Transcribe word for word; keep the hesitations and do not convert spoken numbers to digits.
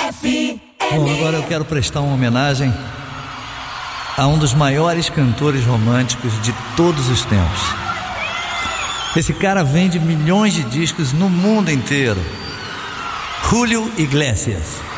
F M. Bom, agora eu quero prestar uma homenagem a um dos maiores cantores românticos de todos os tempos. Esse cara vende milhões de discos no mundo inteiro. Julio Iglesias.